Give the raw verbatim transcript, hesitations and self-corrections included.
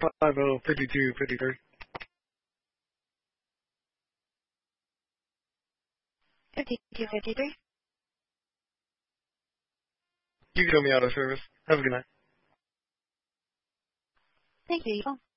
five zero fifty-two fifty-three. fifty-two fifty-three. You can tell me out of service. Have a good night. Thank you.